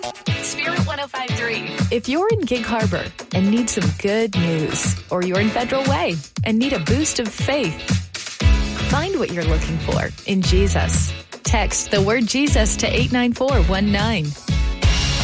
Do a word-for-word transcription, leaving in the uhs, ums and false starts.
Spirit one oh five point three. If you're in Gig Harbor and need some good news, or you're in Federal Way and need a boost of faith, find what you're looking for in Jesus. Text the word Jesus to eight nine four one nine.